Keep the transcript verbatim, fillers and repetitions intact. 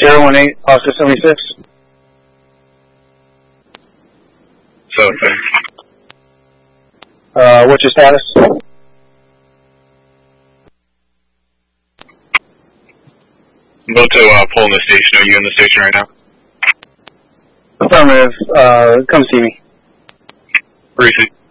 zero one eight, Oscar seventy-six. seven five. Uh, what's your status? I'm about to uh, pull in the station. Are you in the station right now? Affirmative. Uh, come see me. Briefly.